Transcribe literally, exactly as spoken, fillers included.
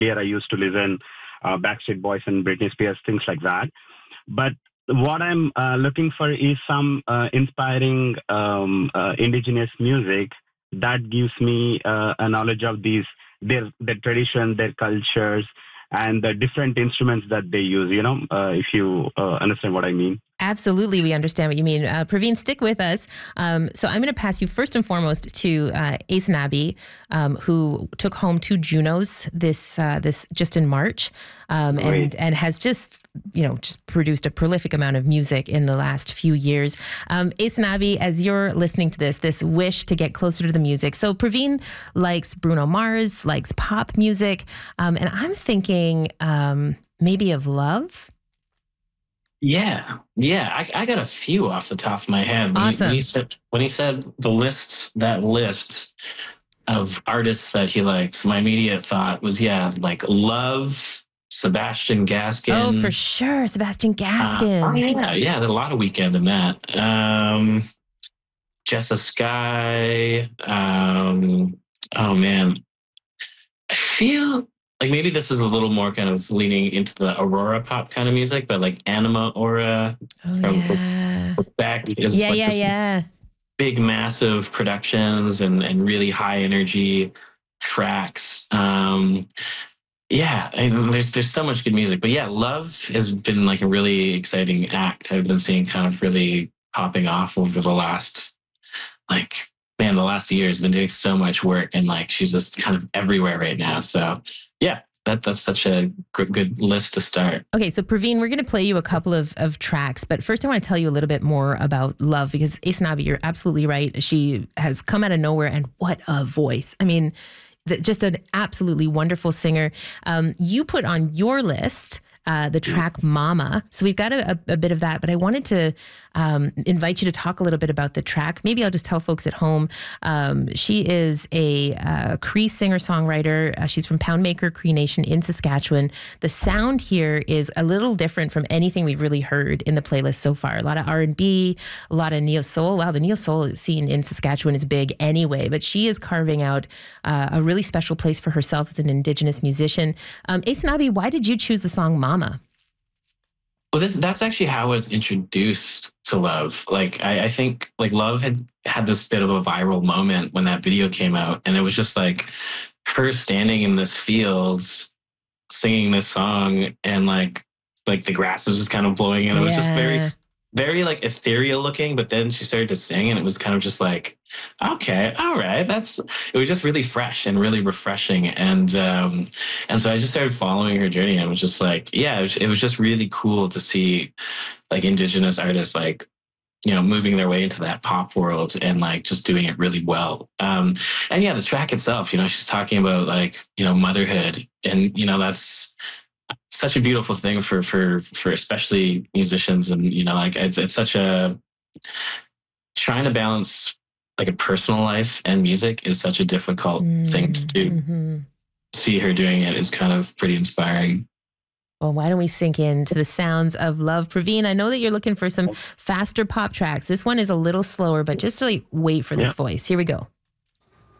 here I used to listen uh, Backstreet Boys and Britney Spears, things like that. But what I'm uh, looking for is some uh, inspiring um, uh, indigenous music that gives me uh, a knowledge of these their their tradition, their cultures, and the different instruments that they use. You know, uh, if you uh, understand what I mean. Absolutely, we understand what you mean. Uh, Praveen, stick with us. Um, so I'm going to pass you first and foremost to uh, Aysanabee, um, who took home two Junos this uh, this just in March, um, and and has just you know just produced a prolific amount of music in the last few years. Um, Aysanabee, as you're listening to this, this wish to get closer to the music. So Praveen likes Bruno Mars, likes pop music, um, and I'm thinking um, maybe of Love. Yeah, yeah, I, I got a few off the top of my head. When, awesome. he, when, he said, when he said the list, that list of artists that he likes, my immediate thought was, yeah, like Love, Sebastian Gaskin. Oh, for sure, Sebastian Gaskin. Uh, oh, yeah, yeah, there's a lot of Weeknd in that. Um, Jessa Sky. Um, oh, man. I feel... like maybe this is a little more kind of leaning into the Aurora pop kind of music, but like Anima Aura oh, from yeah. Quebec is yeah, like yeah, this yeah. big, massive productions and, and really high energy tracks. Um, yeah, and there's there's so much good music. But yeah, Love has been like a really exciting act. I've been seeing kind of really popping off over the last like man, the last year has been doing so much work, and like she's just kind of everywhere right now. So yeah, that that's such a good, good list to start. Okay, so Praveen, we're going to play you a couple of, of tracks, but first I want to tell you a little bit more about Love, because Aysanabee, you're absolutely right. She has come out of nowhere, and what a voice. I mean, the, just an absolutely wonderful singer. Um, you put on your list uh, the track Mama. So we've got a, a, a bit of that, but I wanted to um, invite you to talk a little bit about the track. Maybe I'll just tell folks at home. Um, she is a uh, Cree singer-songwriter. Uh, she's from Poundmaker Cree Nation in Saskatchewan. The sound here is a little different from anything we've really heard in the playlist so far. A lot of R and B, a lot of neo-soul. Wow, the neo-soul scene in Saskatchewan is big anyway, but she is carving out uh, a really special place for herself as an Indigenous musician. Um, Aysanabee, why did you choose the song Mama? Well, this, that's actually how I was introduced to Love. Like, I, I think like Love had had this bit of a viral moment when that video came out. And it was just like her standing in this fields, singing this song, and like, like the grass was just kind of blowing. And it was yeah. just very, very like ethereal looking. But then she started to sing, and it was kind of just like, okay, all right. That's, it was just really fresh and really refreshing. And, um, and so I just started following her journey. And it was just like, yeah, it was, it was just really cool to see like Indigenous artists, like, you know, moving their way into that pop world and like just doing it really well. Um, and yeah, the track itself, you know, she's talking about like, you know, motherhood, and, you know, that's such a beautiful thing for, for, for especially musicians. And, you know, like it's, it's such a, trying to balance like a personal life and music is such a difficult mm, thing to do. Mm-hmm. See her doing it is kind of pretty inspiring. Well, why don't we sink into the sounds of Love? Praveen, I know that you're looking for some faster pop tracks. This one is a little slower, but just to like, wait for this yeah. voice. Here we go.